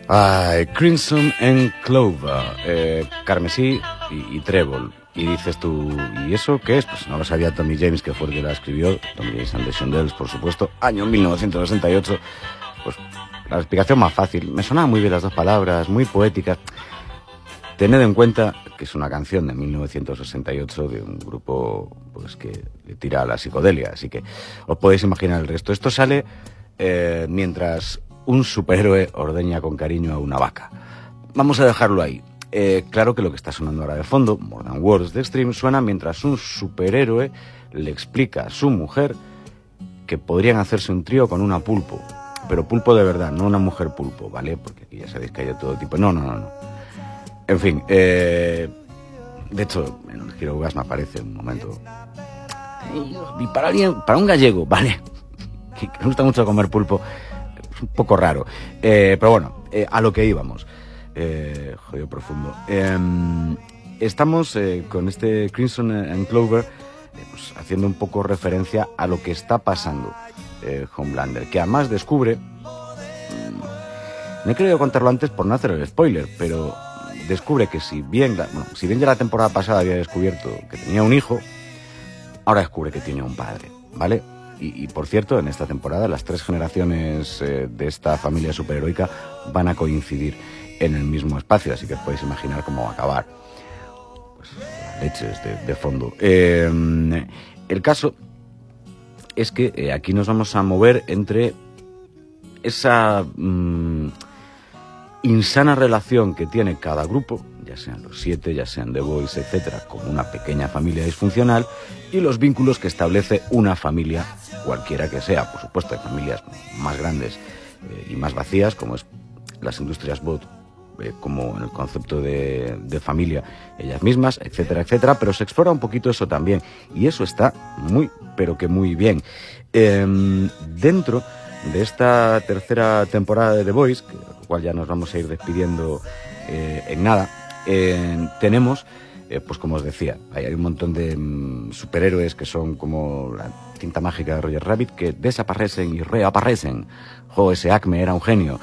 Ay, Crimson and Clover, carmesí y trébol. Y dices tú, ¿y eso qué es? Pues no lo sabía Tommy James, que fue el que la escribió. Tommy James and the Shondells, por supuesto, año 1968. Pues la explicación más fácil. Me sonaban muy bien las dos palabras, muy poéticas. Tened en cuenta que es una canción de 1968 de un grupo pues que le tira a la psicodelia, así que os podéis imaginar el resto. Esto sale mientras un superhéroe ordeña con cariño a una vaca. Vamos a dejarlo ahí. Claro que lo que está sonando ahora de fondo, More Than Words de Extreme, suena mientras un superhéroe le explica a su mujer que podrían hacerse un trío con una pulpo. Pero pulpo de verdad, no una mujer pulpo, ¿vale? Porque aquí ya sabéis que hay de todo tipo. No. En fin, de hecho, en el Hero Gas me aparece un momento. Y para un gallego, ¿vale? Que me gusta mucho comer pulpo, es un poco raro. Pero bueno, a lo que íbamos. Jodido profundo. Estamos con este Crimson and Clover pues, haciendo un poco referencia a lo que está pasando Homelander, que además descubre. No he querido contarlo antes por no hacer el spoiler, pero descubre que si bien ya la temporada pasada había descubierto que tenía un hijo, ahora descubre que tiene un padre, ¿vale? Y por cierto, en esta temporada las 3 generaciones de esta familia superheroica van a coincidir en el mismo espacio, así que os podéis imaginar cómo va a acabar. Pues leches de fondo. El caso es que aquí nos vamos a mover entre esa insana relación que tiene cada grupo, ya sean los 7, ya sean The Boys, etcétera, como una pequeña familia disfuncional, y los vínculos que establece una familia cualquiera que sea. Por supuesto, hay familias más grandes y más vacías, como es las industrias Bot, como en el concepto de familia ellas mismas, etcétera, etcétera, pero se explora un poquito eso también, y eso está muy, pero que muy bien. Dentro de esta tercera temporada de The Boys, que la cual ya nos vamos a ir despidiendo en nada, tenemos, pues como os decía, hay un montón de superhéroes que son como la tinta mágica de Roger Rabbit, que desaparecen y reaparecen. Ese Acme era un genio.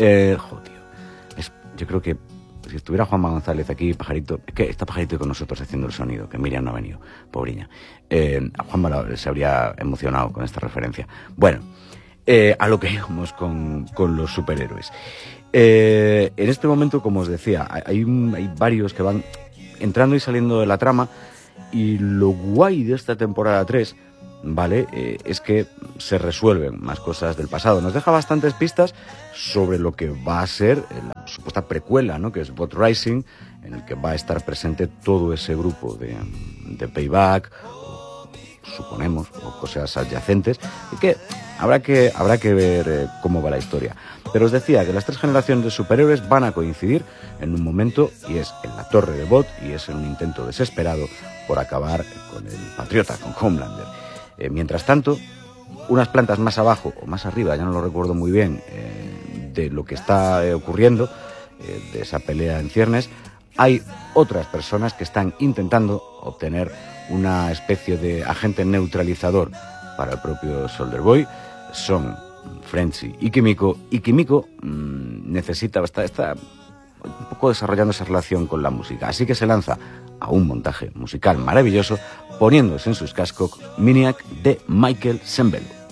Yo creo que si estuviera Juanma González aquí, Pajarito, es que está Pajarito con nosotros haciendo el sonido, que Miriam no ha venido, pobriña. Juanma se habría emocionado con esta referencia. Bueno, a lo que íbamos con los superhéroes. En este momento, como os decía, hay varios que van entrando y saliendo de la trama, y lo guay de esta temporada 3, ¿vale? Es que se resuelven más cosas del pasado. Nos deja bastantes pistas sobre lo que va a ser la supuesta precuela, ¿no? Que es Bot Rising, en el que va a estar presente todo ese grupo de Payback, suponemos, o cosas adyacentes, y que habrá que ver cómo va la historia. Pero os decía que las 3 generaciones de superhéroes van a coincidir en un momento, y es en la torre de Bot, y es en un intento desesperado por acabar con el Patriota, con Homelander. Mientras tanto, unas plantas más abajo o más arriba, ya no lo recuerdo muy bien, de lo que está ocurriendo, de esa pelea en ciernes, hay otras personas que están intentando obtener una especie de agente neutralizador para el propio Soldier Boy. Son Frenzy y Kimiko, necesita está un poco desarrollando esa relación con la música, así que se lanza a un montaje musical maravilloso, poniéndose en sus cascos Miniac de Michael Sembello.